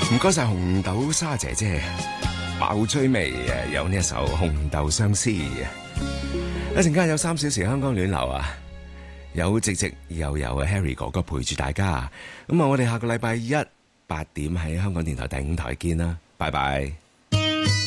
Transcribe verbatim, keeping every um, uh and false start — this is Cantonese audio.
唔該晒紅豆沙姐姐，爆追味誒，有呢一首紅豆相思。一陣間有三小時香港暖流啊，有直直又有 Harry 哥哥陪住大家。咁啊，我哋下個禮拜一八點喺香港電台第五台見啦，拜拜。